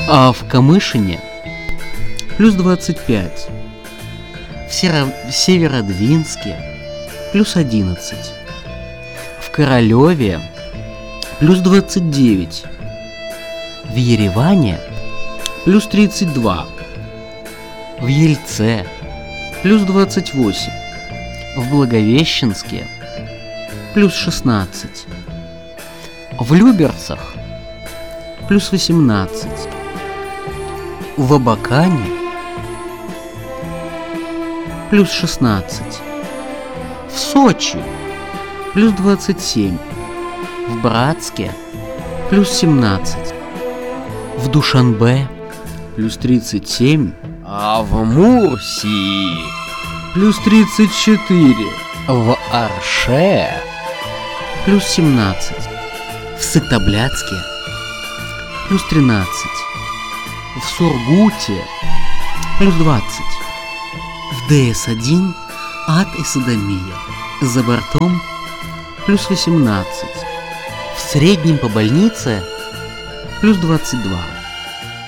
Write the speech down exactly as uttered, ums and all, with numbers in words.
А в Камышине плюс двадцать пять. В, Серо... в Северодвинске плюс одиннадцать. В Королеве плюс двадцать девять. В Ереване плюс тридцать два. В Ельце плюс двадцать восемь. В Благовещенске плюс шестнадцать. В Люберцах плюс восемнадцать. В Абакане плюс шестнадцать. В Сочи плюс двадцать семь. В Братске плюс семнадцать. В Душанбе плюс тридцать семь. А в Мурсии плюс тридцать четыре. В Орше плюс семнадцать. В Сыктывкаре плюс тринадцать. В Сургуте плюс двадцать. В Дэ Эс один ад и содомия. За бортом плюс восемнадцать. В среднем по больнице плюс двадцать два.